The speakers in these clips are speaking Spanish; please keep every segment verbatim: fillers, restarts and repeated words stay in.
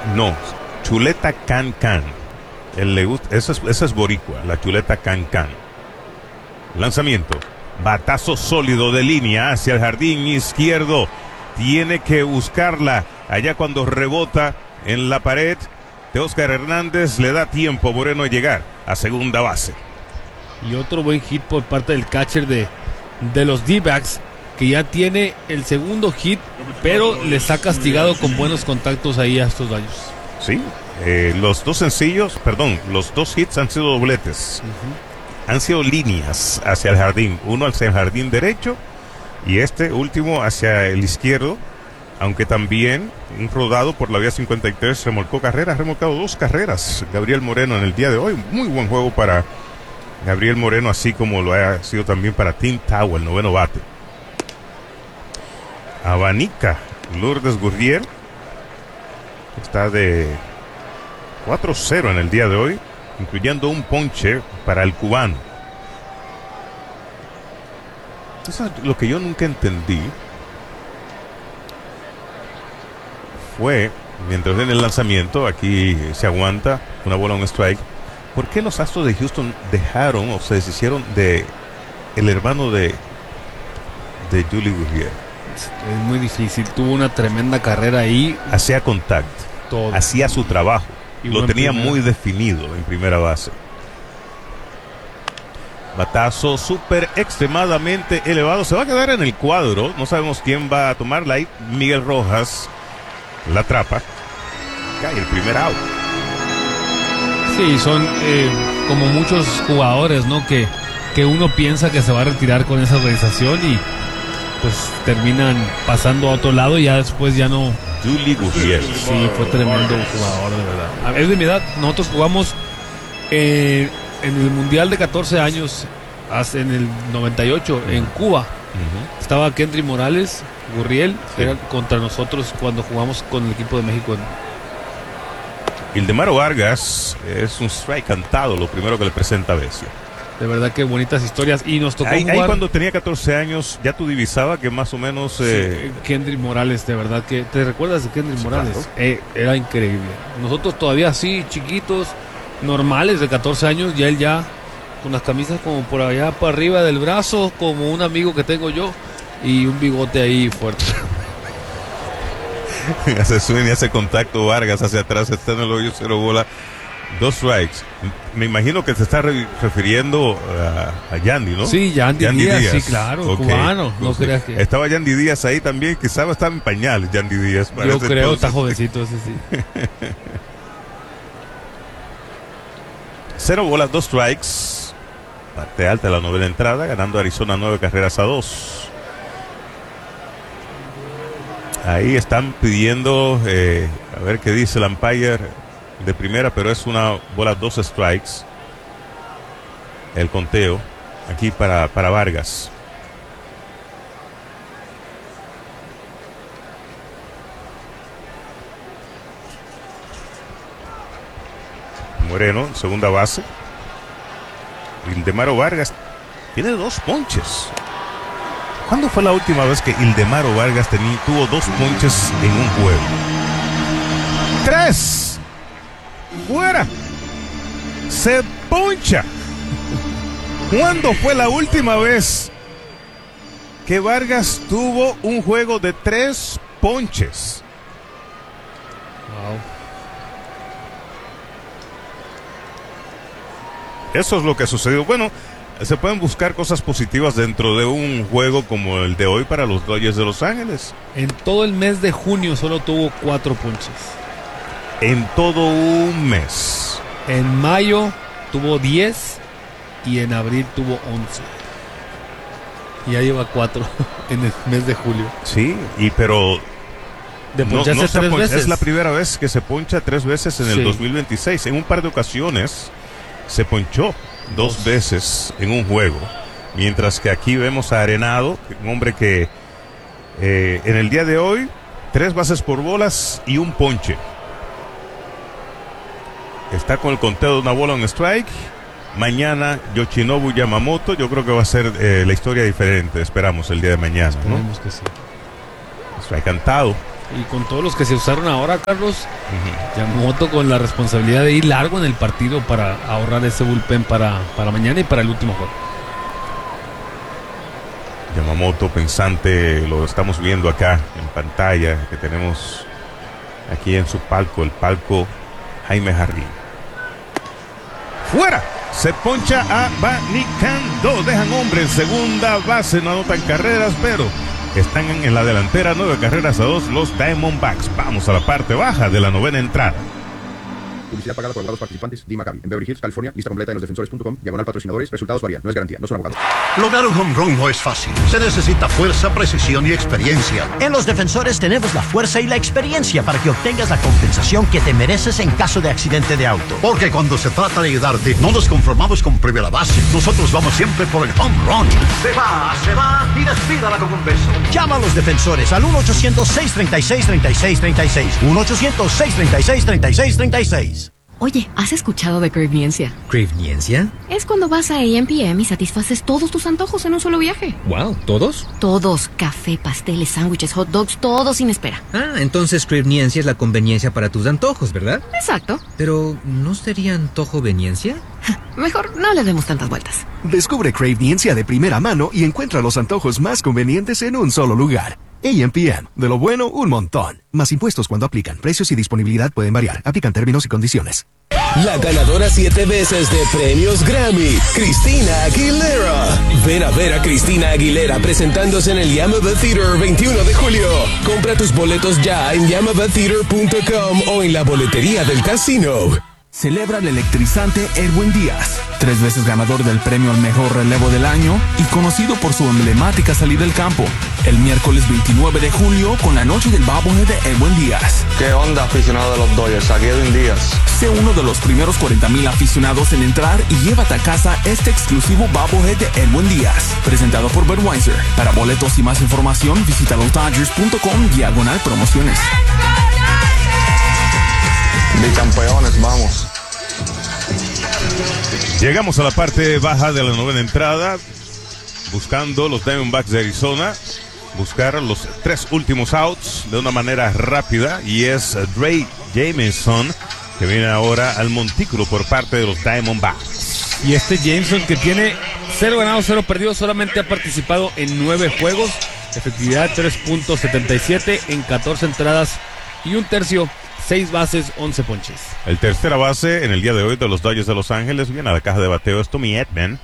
No, chuleta can can. Él le gusta, esa es, esa es boricua, la chuleta can can. Lanzamiento, batazo sólido de línea hacia el jardín izquierdo. Tiene que buscarla allá cuando rebota en la pared. Teóscar Hernández le da tiempo a Moreno a llegar a segunda base. Y otro buen hit por parte del catcher de, de los D-backs, que ya tiene el segundo hit, pero les ha castigado con buenos contactos ahí a estos gallos. Sí, eh, los dos sencillos, perdón, los dos hits han sido dobletes. Uh-huh. Han sido líneas hacia el jardín, uno hacia el jardín derecho y este último hacia el izquierdo, aunque también un rodado por la vía cincuenta y tres remolcó carreras, ha remolcado dos carreras Gabriel Moreno en el día de hoy. Muy buen juego para Gabriel Moreno, así como lo ha sido también para Tim Tao, el noveno bate. Abanica Lourdes Gurriel, está de cuatro cero en el día de hoy, incluyendo un ponche para el cubano. Eso es lo que yo nunca entendí. Fue, mientras en el lanzamiento, aquí se aguanta una bola, un strike. ¿Por qué los Astros de Houston dejaron o se deshicieron de el hermano de de Yuli Gurriel? Es muy difícil, tuvo una tremenda carrera ahí. Hacía contacto, todo. Hacía su trabajo, y lo tenía primera. Muy definido en primera base. Batazo súper extremadamente elevado, se va a quedar en el cuadro, no sabemos quién va a tomarla ahí. Miguel Rojas la atrapa, cae el primer out. Sí, son eh, como muchos jugadores, ¿no? Que, que uno piensa que se va a retirar con esa realización y pues terminan pasando a otro lado y ya después ya no. Yuli Gurriel. Sí, fue tremendo jugador, de verdad. Es de mi edad, nosotros jugamos eh, en el Mundial de catorce años, hace, en el noventa y ocho, uh-huh. en Cuba. Uh-huh. Estaba Kendry Morales, Gurriel, sí. Era contra nosotros cuando jugamos con el equipo de México. En... Ildemaro Vargas es un strike cantado, lo primero que le presenta a Besio. De verdad que bonitas historias. Y nos tocó ahí, jugar... ahí cuando tenía catorce años, ya tú divisaba que más o menos... Eh... Sí, Kendry Morales, de verdad que... ¿Te recuerdas de Kendry sí, Morales? Claro. Eh, era increíble. Nosotros todavía así, chiquitos, normales de catorce años, ya él ya con las camisas como por allá para arriba del brazo, como un amigo que tengo yo, y un bigote ahí fuerte. Hace swing y hace contacto Vargas hacia atrás, está en el hoyo, cero bola. Dos strikes. Me imagino que se está re- refiriendo a, a Yandy, ¿no? Sí, Yandy, Yandy Díaz, Díaz, sí, claro, okay. Cubano. No okay. creas que... Estaba Yandy Díaz ahí también, quizás estaba en pañales Yandy Díaz. Yo creo, entonces. Está jovencito ese sí. Cero bolas, dos strikes. Parte alta de la novena entrada, ganando Arizona nueve carreras a dos. Ahí están pidiendo, eh, a ver qué dice el umpire de primera, pero es una bola, dos strikes. El conteo aquí para, para Vargas. Moreno, segunda base. Ildemaro Vargas tiene dos ponches. ¿Cuándo fue la última vez que Ildemaro Vargas tení, tuvo dos ponches en un juego? ¡Tres! ¡Fuera! ¡Se poncha! ¿Cuándo fue la última vez que Vargas tuvo un juego de tres ponches? Wow. Eso es lo que ha sucedido. Bueno, se pueden buscar cosas positivas dentro de un juego como el de hoy para los Dodgers de Los Ángeles. En todo el mes de junio solo tuvo cuatro ponches. En todo un mes. En mayo tuvo diez y en abril tuvo once. Y ya lleva cuatro en el mes de julio. Sí, y pero... De poncharse no, no tres poncha, veces. Es la primera vez que se poncha tres veces en sí. el dos mil veintiséis. En un par de ocasiones se ponchó dos, dos veces en un juego. Mientras que aquí vemos a Arenado, un hombre que eh, en el día de hoy, tres bases por bolas y un ponche. Está con el conteo de una bola, un strike. Mañana Yoshinobu Yamamoto, yo creo que va a ser eh, la historia diferente, esperamos el día de mañana, ¿no? Esperemos que sí. Strike cantado. Y con todos los que se usaron ahora, Carlos, uh-huh. Yamamoto con la responsabilidad de ir largo en el partido para ahorrar ese bullpen para, para mañana y para el último juego. Yamamoto pensante, lo estamos viendo acá en pantalla, que tenemos aquí en su palco, el palco Jaime Jarrín. ¡Fuera! Se poncha a Abanicando. Dejan hombre en segunda base, no anotan carreras, pero están en la delantera, nueve carreras a dos, los Diamondbacks. Vamos a la parte baja de la novena entrada. Publicidad pagada por abogados participantes. D. Maccabi, en Beverly Hills, California. Lista completa en los defensores punto com. Diagonal patrocinadores. Resultados varían. No es garantía. No son abogados. Lograr un home run no es fácil. Se necesita fuerza, precisión y experiencia. En Los Defensores tenemos la fuerza y la experiencia para que obtengas la compensación que te mereces en caso de accidente de auto. Porque cuando se trata de ayudarte, no nos conformamos con primera base. Nosotros vamos siempre por el home run. Se va, se va y despídala con un beso. Llama a Los Defensores al uno ochocientos, seis treinta y seis, treinta y seis treinta y seis. uno ochocientos, seis treinta y seis, treinta y seis treinta y seis. Oye, ¿has escuchado de Craveniencia? ¿Craveniencia? Es cuando vas a A M P M y satisfaces todos tus antojos en un solo viaje. Wow, ¿todos? Todos. Café, pasteles, sándwiches, hot dogs, todo sin espera. Ah, entonces Craveniencia es la conveniencia para tus antojos, ¿verdad? Exacto. Pero, ¿no sería antojoveniencia? Mejor no le demos tantas vueltas. Descubre Craveniencia de primera mano y encuentra los antojos más convenientes en un solo lugar. A M P M. De lo bueno, un montón. Más impuestos cuando aplican. Precios y disponibilidad pueden variar. Aplican términos y condiciones. La ganadora siete veces de premios Grammy, Christina Aguilera. Ven a ver a Christina Aguilera presentándose en el Yamava Theater veintiuno de julio. Compra tus boletos ya en yamava theater punto com o en la boletería del casino. Celebra el electrizante Edwin Díaz, tres veces ganador del premio al mejor relevo del año y conocido por su emblemática salida del campo. El miércoles veintinueve de julio con la noche del bobblehead de Edwin Díaz. ¿Qué onda, aficionado de los Dodgers? Aquí Edwin Díaz. Sé uno de los primeros cuarenta mil aficionados en entrar y llévate a casa este exclusivo bobblehead de Edwin Díaz, presentado por Budweiser. Para boletos y más información visita los dodgers punto com diagonal promociones. Bicampeones, vamos. Llegamos a la parte baja de la novena entrada, buscando los Diamondbacks de Arizona, buscar los tres últimos outs de una manera rápida, y es Drake Jameson que viene ahora al montículo por parte de los Diamondbacks. Y este Jameson, que tiene cero ganados, cero perdidos, solamente ha participado en nueve juegos, efectividad tres punto setenta y siete en catorce entradas y un tercio. seis bases, once ponches. El tercera base en el día de hoy de los Dodgers de Los Ángeles viene a la caja de bateo, es Tommy Edman,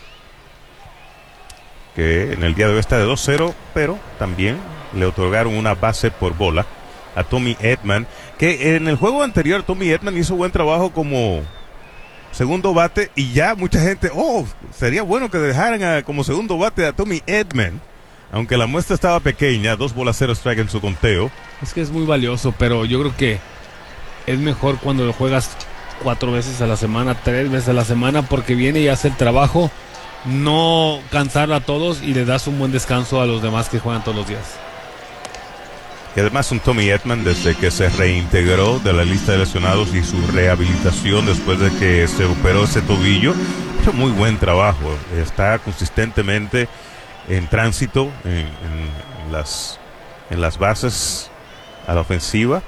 que en el día de hoy está de dos cero, pero también le otorgaron una base por bola a Tommy Edman, que en el juego anterior Tommy Edman hizo buen trabajo como segundo bate, y ya mucha gente, oh, sería bueno que dejaran a, como segundo bate a Tommy Edman. Aunque la muestra estaba pequeña, dos bolas, cero strike en su conteo. Es que es muy valioso, pero yo creo que es mejor cuando lo juegas cuatro veces a la semana, tres veces a la semana, porque viene y hace el trabajo, no cansar a todos y le das un buen descanso a los demás que juegan todos los días. Y además un Tommy Edman, desde que se reintegró de la lista de lesionados y su rehabilitación después de que se operó ese tobillo, ha hecho muy buen trabajo. Está consistentemente en tránsito en, en, las, en las bases a la ofensiva.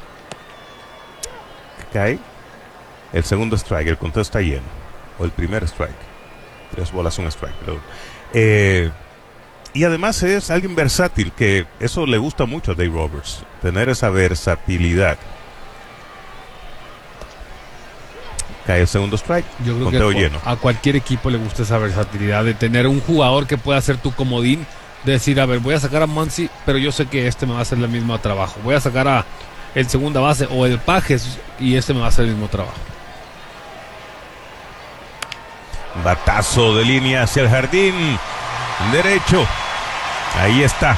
Cae el segundo strike, el conteo está lleno, o el primer strike, tres bolas, un strike, perdón. Eh, y además es alguien versátil, que eso le gusta mucho a Dave Roberts, tener esa versatilidad. Cae el segundo strike, yo creo conteo que a, lleno. A cualquier equipo le gusta esa versatilidad de tener un jugador que pueda ser tu comodín, de decir, a ver, voy a sacar a Muncy, pero yo sé que este me va a hacer el mismo trabajo. Voy a sacar a el segunda base o el Pajes y este me va a hacer el mismo trabajo. Batazo de línea hacia el jardín derecho. Ahí está.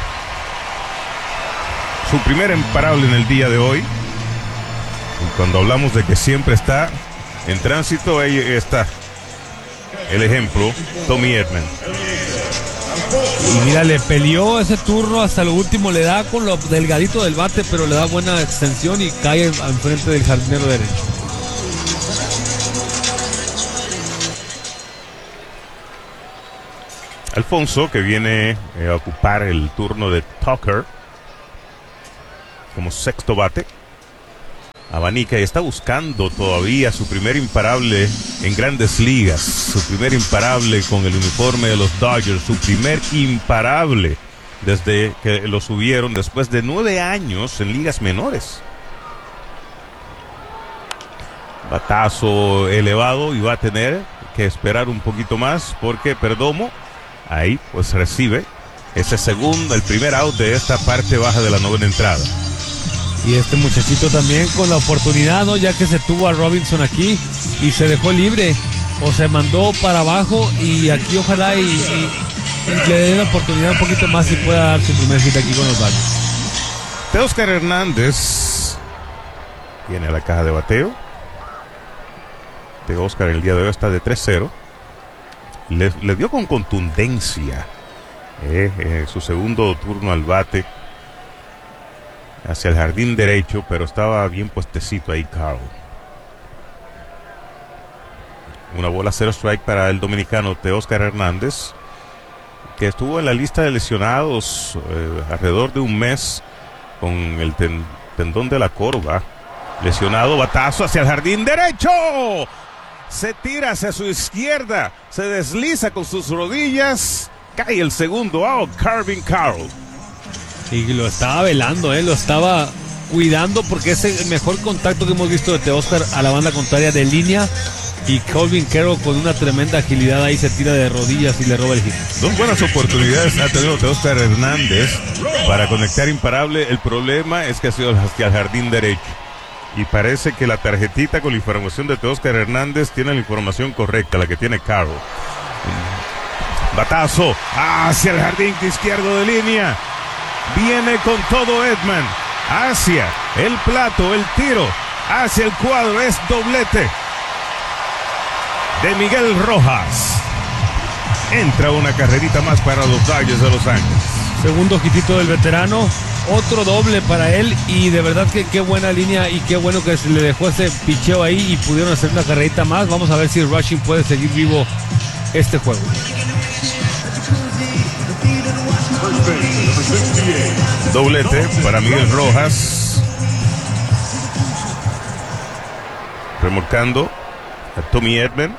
Su primer imparable en el día de hoy. Y cuando hablamos de que siempre está en tránsito, ahí está el ejemplo, Tommy Edman. Y mira, le peleó ese turno hasta lo último, le da con lo delgadito del bate, pero le da buena extensión y cae enfrente del jardinero derecho. Alfonso, que viene eh, a ocupar el turno de Tucker. como sexto bate. Abanica y está buscando todavía su primer imparable en Grandes Ligas, su primer imparable con el uniforme de los Dodgers, su primer imparable desde que lo subieron después de nueve años en ligas menores. Batazo elevado y va a tener que esperar un poquito más porque Perdomo ahí pues recibe ese segundo, el primer out de esta parte baja de la novena entrada. Y este muchachito también con la oportunidad, ¿no? Ya que se tuvo a Robinson aquí y se dejó libre o se mandó para abajo, y aquí ojalá y, y, y le dé la oportunidad un poquito más y pueda dar su primer hit aquí con los Dodgers. Teóscar Hernández viene a la caja de bateo. Teóscar el día de hoy está de tres cero. Le, le dio con contundencia eh, eh, su segundo turno al bate hacia el jardín derecho, pero estaba bien puestecito ahí Carl. Una bola, cero strike para el dominicano Teóscar Hernández, que estuvo en la lista de lesionados eh, alrededor de un mes con el ten, tendón de la corva. Lesionado, batazo hacia el jardín derecho. Se tira hacia su izquierda, se desliza con sus rodillas, cae el segundo out, Corbin Carroll. Y lo estaba velando, eh, lo estaba cuidando, porque es el mejor contacto que hemos visto de Teóscar a la banda contraria de línea. Y Corbin Carroll con una tremenda agilidad ahí se tira de rodillas y le roba el hit. Dos buenas oportunidades ha tenido Teóscar Hernández para conectar imparable. El problema es que ha sido hacia el jardín derecho. Y parece que la tarjetita con la información de Teóscar Hernández tiene la información correcta, la que tiene Carroll. Batazo hacia el jardín izquierdo de línea. Viene con todo Edman hacia el plato, el tiro hacia el cuadro, es doblete de Miguel Rojas. Entra una carrerita más para los Dodgers de Los Ángeles. Segundo hitito del veterano, otro doble para él, y de verdad que qué buena línea y qué bueno que se le dejó ese picheo ahí y pudieron hacer una carrerita más. Vamos a ver si Rushing puede seguir vivo este juego. Doblete para Miguel Rojas, remolcando a Tommy Edman.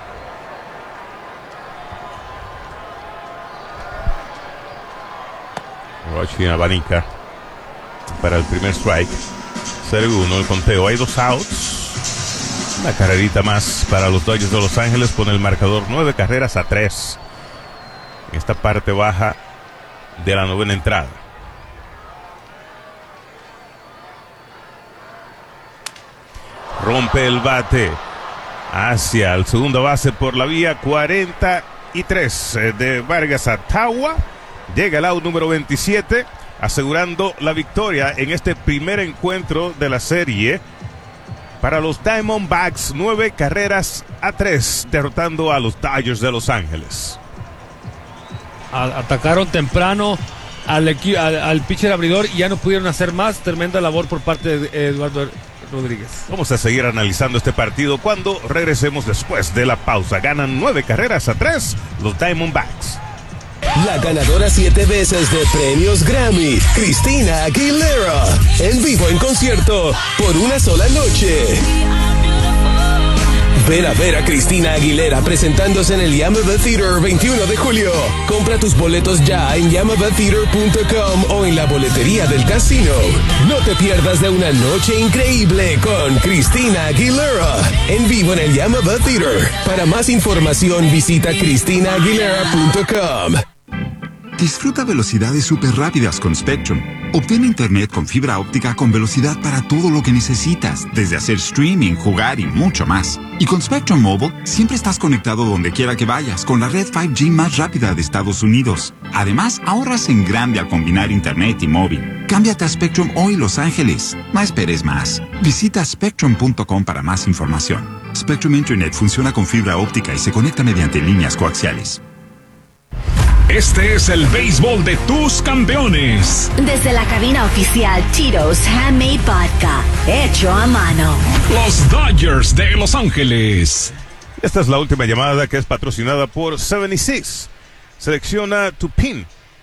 Rushing Abanica para el primer strike. cero uno el conteo, hay dos outs. Una carrerita más para los Dodgers de Los Ángeles con el marcador nueve carreras a tres en esta parte baja de la novena entrada. Rompe el bate hacia el segunda base por la vía cuarenta y tres de Vargas Atagua. Llega el out número veintisiete, asegurando la victoria en este primer encuentro de la serie para los Diamondbacks. Nueve carreras a tres, derrotando a los Dodgers de Los Ángeles. Atacaron temprano al, al, al pitcher abridor y ya no pudieron hacer más. Tremenda labor por parte de Eduardo Rodríguez. Vamos a seguir analizando este partido cuando regresemos después de la pausa. Ganan nueve carreras a tres los Diamondbacks. La ganadora siete veces de premios Grammy, Christina Aguilera, en vivo en concierto por una sola noche. Ven a ver a Christina Aguilera presentándose en el Yamava Theater veintiuno de julio. Compra tus boletos ya en yamava theater punto com o en la boletería del casino. No te pierdas de una noche increíble con Christina Aguilera en vivo en el Yamava Theater. Para más información visita christina aguilera punto com. Disfruta velocidades súper rápidas con Spectrum. Obtén internet con fibra óptica con velocidad para todo lo que necesitas, desde hacer streaming, jugar y mucho más. Y con Spectrum Mobile, siempre estás conectado donde quiera que vayas, con la red cinco G más rápida de Estados Unidos. Además, ahorras en grande al combinar internet y móvil. Cámbiate a Spectrum hoy, Los Ángeles. No esperes más. Visita spectrum punto com para más información. Spectrum Internet funciona con fibra óptica y se conecta mediante líneas coaxiales. Este es el béisbol de tus campeones. Desde la cabina oficial Tito's Handmade Vodka, hecho a mano. Los Dodgers de Los Ángeles. Esta es la última llamada, que es patrocinada por setenta y seis. Selecciona tu pin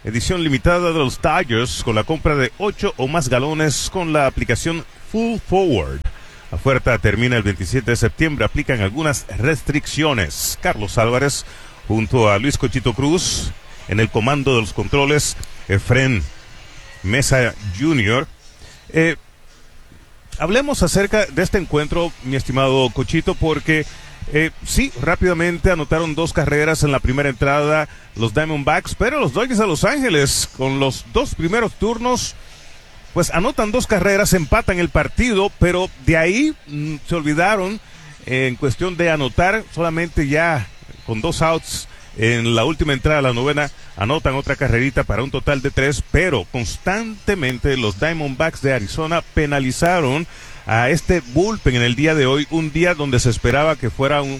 edición limitada de los Dodgers con la compra de ocho o más galones con la aplicación Full Forward. La oferta termina el veintisiete de septiembre. Aplican algunas restricciones. Carlos Álvarez junto a Luis Cochito Cruz en el comando de los controles. Efren Mesa junior Eh, hablemos acerca de este encuentro, mi estimado Cochito, porque eh, sí, rápidamente anotaron dos carreras en la primera entrada los Diamondbacks, pero los Dodgers de Los Ángeles con los dos primeros turnos pues anotan dos carreras, empatan el partido, pero de ahí mmm, se olvidaron eh, en cuestión de anotar. Solamente ya con dos outs en la última entrada de la novena anotan otra carrerita para un total de tres, pero constantemente los Diamondbacks de Arizona penalizaron a este bullpen en el día de hoy, un día donde se esperaba que fuera un,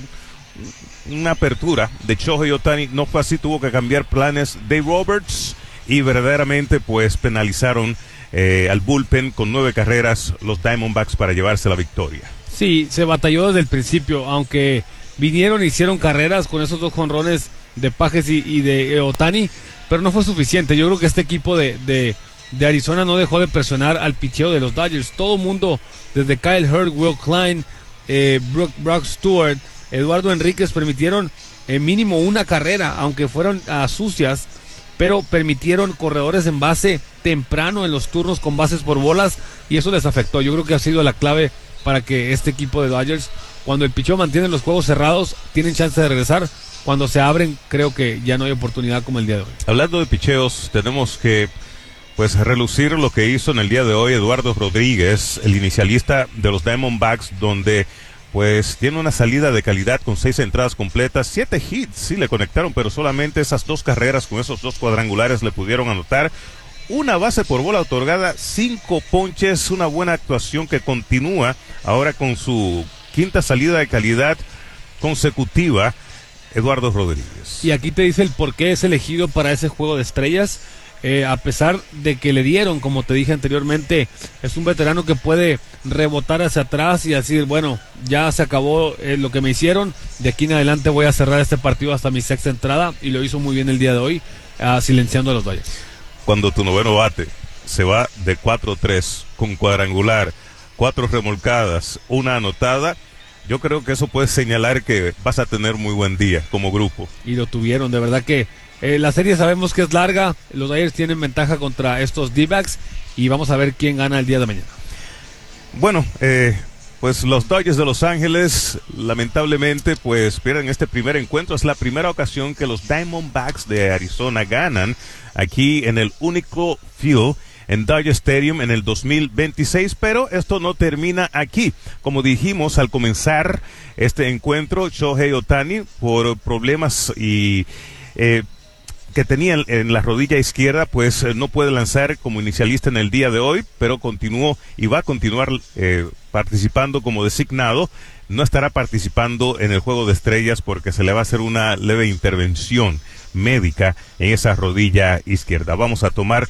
una apertura de Shohei Ohtani. No fue así, tuvo que cambiar planes Dave Roberts y verdaderamente pues penalizaron eh, al bullpen con nueve carreras los Diamondbacks para llevarse la victoria. Sí, se batalló desde el principio, aunque vinieron e hicieron carreras con esos dos jonrones de Pages y, y de Ohtani, pero no fue suficiente. Yo creo que este equipo de, de, de Arizona no dejó de presionar al picheo de los Dodgers. Todo mundo, desde Kyle Hurd, Will Klein, eh, Brock, Brock Stewart, Eduardo Enríquez, permitieron eh, mínimo una carrera, aunque fueron uh, sucias, pero permitieron corredores en base temprano en los turnos con bases por bolas, y eso les afectó. Yo creo que ha sido la clave para que este equipo de Dodgers, cuando el picheo mantiene los juegos cerrados, tienen chance de regresar. Cuando se abren, creo que ya no hay oportunidad como el día de hoy. Hablando de picheos, tenemos que pues relucir lo que hizo en el día de hoy Eduardo Rodríguez, el inicialista de los Diamondbacks, donde pues tiene una salida de calidad con seis entradas completas, siete hits, sí le conectaron, pero solamente esas dos carreras con esos dos cuadrangulares le pudieron anotar. Una base por bola otorgada, cinco ponches, una buena actuación que continúa ahora con su quinta salida de calidad consecutiva, Eduardo Rodríguez. Y aquí te dice el por qué es elegido para ese juego de estrellas. Eh, a pesar de que le dieron, como te dije anteriormente, es un veterano que puede rebotar hacia atrás y decir, bueno, ya se acabó eh, lo que me hicieron, de aquí en adelante voy a cerrar este partido hasta mi sexta entrada, y lo hizo muy bien el día de hoy, uh, silenciando a los Dodgers. Cuando tu noveno bate se va de cuatro tres con cuadrangular, cuatro remolcadas, una anotada, yo creo que eso puede señalar que vas a tener muy buen día como grupo. Y lo tuvieron, de verdad que eh, la serie sabemos que es larga, los Dodgers tienen ventaja contra estos D-backs y vamos a ver quién gana el día de mañana. Bueno, eh, pues los Dodgers de Los Ángeles lamentablemente pues pierden este primer encuentro. Es la primera ocasión que los Diamondbacks de Arizona ganan aquí en el único field en Dodger Stadium en el dos mil veintiséis, pero esto no termina aquí. Como dijimos al comenzar este encuentro, Shohei Ohtani, por problemas y eh, que tenía en, en la rodilla izquierda, pues eh, no puede lanzar como inicialista en el día de hoy, pero continuó y va a continuar eh, participando como designado. No estará participando en el juego de estrellas porque se le va a hacer una leve intervención médica en esa rodilla izquierda. Vamos a tomar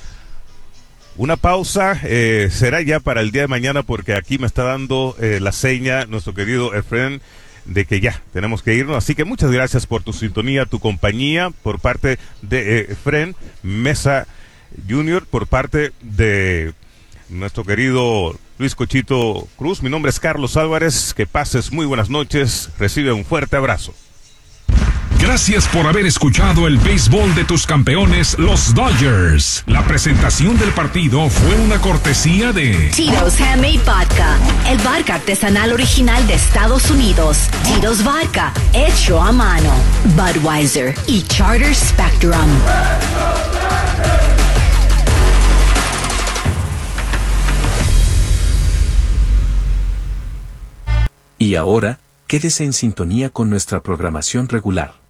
una pausa, eh, será ya para el día de mañana porque aquí me está dando eh, la seña nuestro querido Efren de que ya tenemos que irnos. Así que muchas gracias por tu sintonía, tu compañía, por parte de eh, Efren Mesa junior, por parte de nuestro querido Luis Cochito Cruz. Mi nombre es Carlos Álvarez, que pases muy buenas noches, recibe un fuerte abrazo. Gracias por haber escuchado el béisbol de tus campeones, los Dodgers. La presentación del partido fue una cortesía de Tito's Handmade Vodka, el vodka artesanal original de Estados Unidos. Tito's Vodka, hecho a mano. Budweiser y Charter Spectrum. Y ahora, quédese en sintonía con nuestra programación regular.